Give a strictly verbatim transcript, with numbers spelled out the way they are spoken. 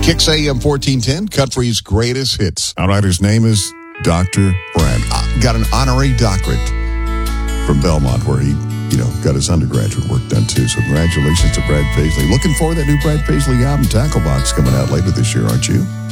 Kicks A M fourteen ten, country's greatest hits. All right, his name is Doctor Brand. Uh, got an honorary doctorate from Belmont, where he, you know, got his undergraduate work done too. So congratulations to Brad Paisley. Looking for that new Brad Paisley album, Tackle Box, coming out later this year, aren't you?